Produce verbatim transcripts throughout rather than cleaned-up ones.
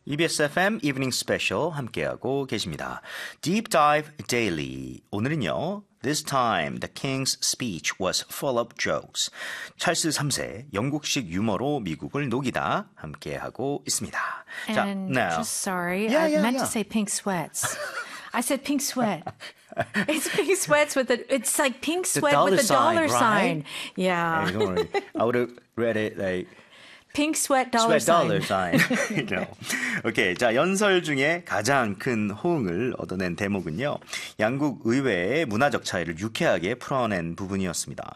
이비에스 에프엠 Evening Special 함께하고 계십니다. Deep Dive Daily. 오늘은요. This time the king's speech was full of jokes. 찰스 삼 세 영국식 유머로 미국을 녹이다 함께하고 있습니다. And 자, now. just sorry, Yeah, I yeah, meant yeah. to say pink sweats. I said pink sweat. It's pink sweats with a. It's like pink sweat dollar with a dollar sign, sign. right? Yeah, Hey, don't worry. I would have read it like pink sweat dollar sweat sign. dollar sign. you know. 오케이, 자 연설 중에 가장 큰 호응을 얻어낸 대목은요. 양국 의회의 문화적 차이를 유쾌하게 풀어낸 부분이었습니다.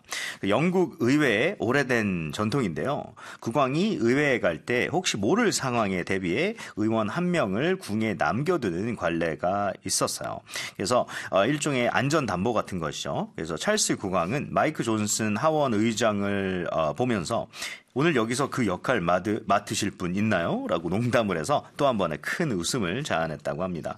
영국 의회의 오래된 전통인데요. 국왕이 의회에 갈 때 혹시 모를 상황에 대비해 의원 한 명을 궁에 남겨두는 관례가 있었어요. 그래서 일종의 안전 담보 같은 것이죠. 그래서 찰스 국왕은 마이크 존슨 하원 의장을 보면서 오늘 여기서 그 역할 맡으, 맡으실 분 있나요? 라고 농담을 해서 또 한 번의 큰 웃음을 자아냈다고 합니다.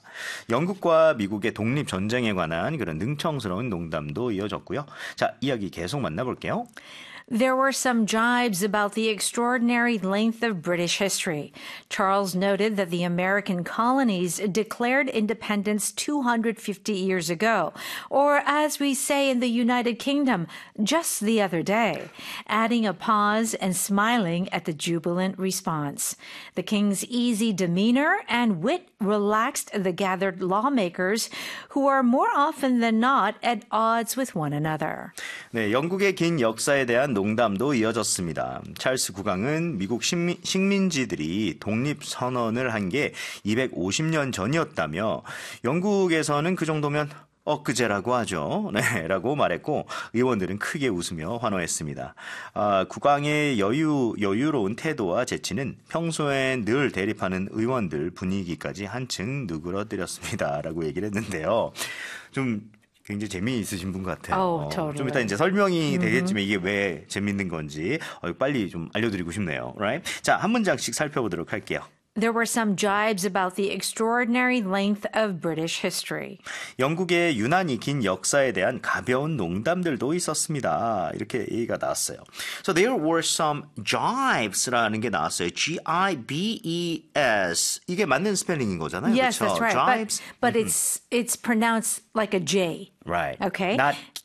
영국과 미국의 독립전쟁에 관한 그런 능청스러운 농담도 이어졌고요. 자, 이야기 계속 만나볼게요. There were some jibes about the extraordinary length of British history. Charles noted that the American colonies declared independence two hundred fifty years ago, or as we say in the United Kingdom, just the other day, adding a pause and smiling at the jubilant response. The king's easy demeanor and wit relaxed the gathered lawmakers who are more often than not at odds with one another. 네, 영국의 긴 역사에 대한 농담도 이어졌습니다. 찰스 국왕은 미국 식민, 식민지들이 독립선언을 한 게 이백오십 년 전이었다며 영국에서는 그 정도면 엊그제라고 하죠. 네, 라고 말했고 의원들은 크게 웃으며 환호했습니다. 아, 국왕의 여유, 여유로운 태도와 재치는 평소엔 늘 대립하는 의원들 분위기까지 한층 누그러뜨렸습니다. 라고 얘기를 했는데요. 좀 굉장히 재미있으신 분 같아요. Oh, totally. 좀 이따 이제 설명이 되겠지만 이게 왜 재밌는 건지 빨리 좀 알려드리고 싶네요. Right? 자, 한 문장씩 살펴보도록 할게요. There were some jibes about the extraordinary length of British history. 영국의 유난히 긴 역사에 대한 가벼운 농담들도 있었습니다. 이렇게 얘기가 나왔어요. So there were some jibes라는 게 나왔어요. G I B E S. 이게 맞는 스펠링인 거잖아요. Yes, 그렇죠? that's right. Jibes. But, but it's it's pronounced like a J. Right. Okay. Not